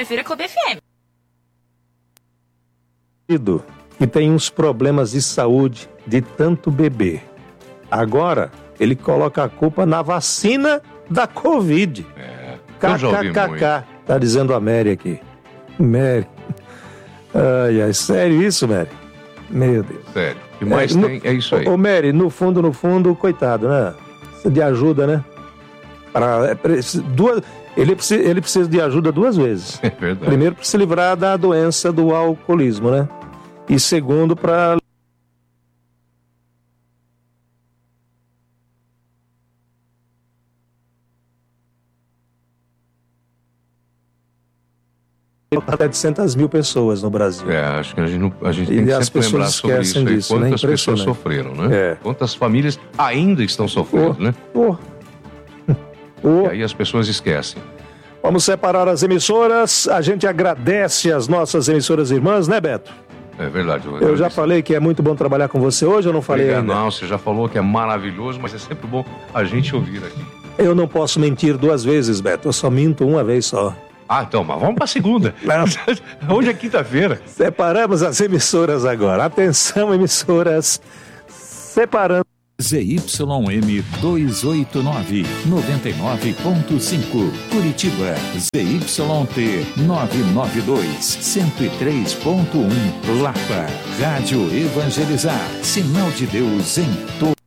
prefiro a Clube FM. Que tem uns problemas de saúde de tanto beber. Agora, ele coloca a culpa na vacina da Covid. KKKK, tá dizendo a Mary aqui. Mary. Ai, sério isso, Mary? Meu Deus. Sério. O que mais tem é isso aí. Ô, Mary, no fundo, coitado, né? Precisa de ajuda, né? Ele precisa de ajuda 2 vezes. É verdade. Primeiro, para se livrar da doença do alcoolismo, né? E segundo, para... até de 700 mil pessoas no Brasil. Acho que a gente tem que sempre lembrar sobre isso aí. Disso, quantas né? pessoas sofreram, né? Quantas famílias ainda estão sofrendo, né? E aí as pessoas esquecem. Vamos separar as emissoras. A gente agradece as nossas emissoras irmãs, né, Beto? É verdade. Eu já falei que é muito bom trabalhar com você hoje, eu não falei ainda? Não, você já falou que é maravilhoso, mas é sempre bom a gente ouvir aqui. Eu não posso mentir 2 vezes, Beto. Eu só minto uma vez só. Então, mas vamos para segunda. Hoje é quinta-feira. Separamos as emissoras agora. Atenção, emissoras. Separando. ZYM 289, 99.5, Curitiba. ZYT 992, 103.1, Lapa. Rádio Evangelizar, sinal de Deus em todo.